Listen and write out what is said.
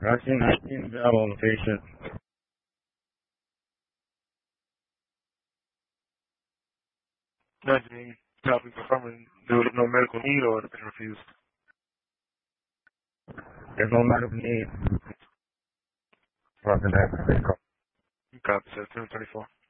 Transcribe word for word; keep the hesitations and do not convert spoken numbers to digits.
Vaccine nineteen available on the patient. nineteen, copy confirming there was no medical need or it had been refused. There's no medical need. Roger that. Copy, seventeen twenty-four.